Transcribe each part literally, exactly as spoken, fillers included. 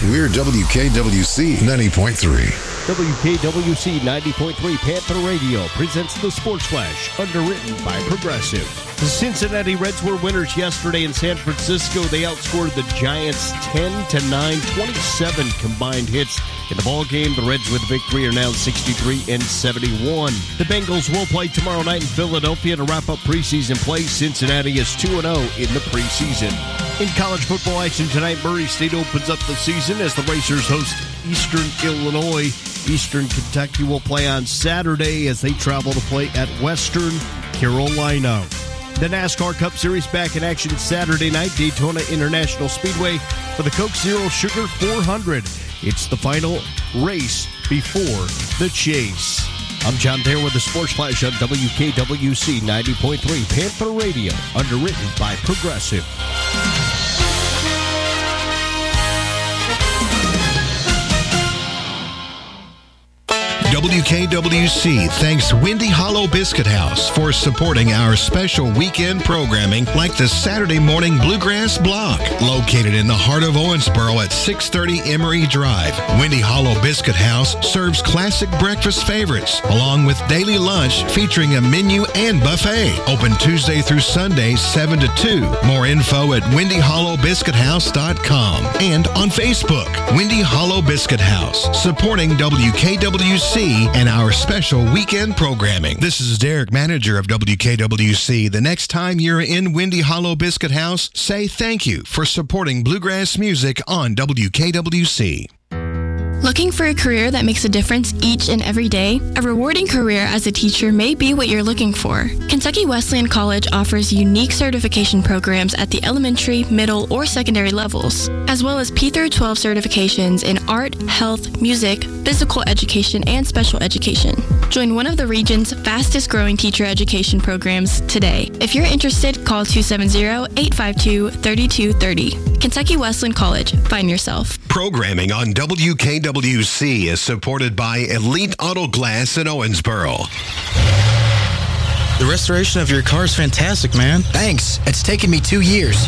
We're W K W C ninety point three. W K W C ninety point three Panther Radio presents the Sports Flash, underwritten by Progressive. The Cincinnati Reds were winners yesterday in San Francisco. They outscored the Giants ten to nine, twenty-seven combined hits in the ball game. The Reds with the victory are now sixty-three and seventy-one. The Bengals will play tomorrow night in Philadelphia to wrap up preseason play. Cincinnati is two and oh in the preseason. In college football action tonight, Murray State opens up the season as the Racers host Eastern Illinois. Eastern Kentucky will play on Saturday as they travel to play at Western Carolina. The NASCAR Cup Series back in action Saturday night, Daytona International Speedway for the Coke Zero Sugar four hundred. It's the final race before the chase. I'm John Dare with the Sports Flash on W K W C ninety point three Panther Radio, underwritten by Progressive. W K W C thanks Windy Hollow Biscuit House for supporting our special weekend programming like the Saturday Morning Bluegrass Block, located in the heart of Owensboro at six thirty Emery Drive. Windy Hollow Biscuit House serves classic breakfast favorites, along with daily lunch featuring a menu and buffet. Open Tuesday through Sunday, seven to two. More info at windy hollow biscuit house dot com and on Facebook. Windy Hollow Biscuit House, supporting W K W C and our special weekend programming. This is Derek, manager of W K W C. The next time you're in Windy Hollow Biscuit House, say thank you for supporting bluegrass music on W K W C. Looking for a career that makes a difference each and every day? A rewarding career as a teacher may be what you're looking for. Kentucky Wesleyan College offers unique certification programs at the elementary, middle, or secondary levels, as well as P through twelve certifications in art, health, music, physical education, and special education. Join one of the region's fastest growing teacher education programs today. If you're interested, call two seven zero, eight five two, three two three zero. Kentucky Wesleyan College. Find yourself. Programming on W K W C is supported by Elite Auto Glass in Owensboro. The restoration of your car is fantastic, man. Thanks. It's taken me two years.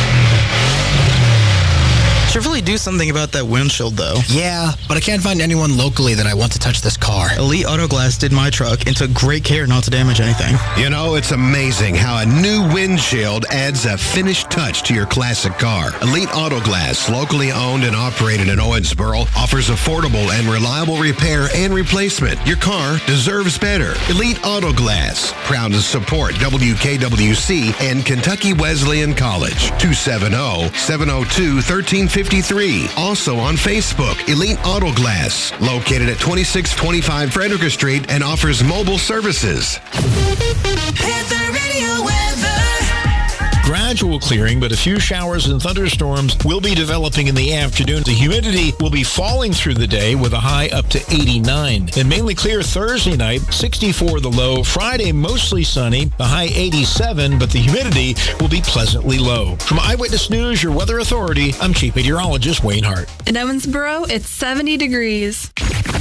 Should really do something about that windshield, though. Yeah, but I can't find anyone locally that I want to touch this car. Elite Auto Glass did my truck and took great care not to damage anything. You know, it's amazing how a new windshield adds a finished touch to your classic car. Elite Auto Glass, locally owned and operated in Owensboro, offers affordable and reliable repair and replacement. Your car deserves better. Elite Auto Glass, proud to support W K W C and Kentucky Wesleyan College. two seven zero, seven zero two, one three five three. Also on Facebook, Elite Auto Glass, located at twenty-six twenty-five Frederica Street and offers mobile services. Panther Radio weather. Gradual clearing, but a few showers and thunderstorms will be developing in the afternoon. The humidity will be falling through the day with a high up to eighty-nine. And mainly clear Thursday night, sixty-four the low. Friday, mostly sunny, the high eighty-seven, but the humidity will be pleasantly low. From Eyewitness News, your weather authority, I'm Chief Meteorologist Wayne Hart. In Owensboro, it's seventy degrees.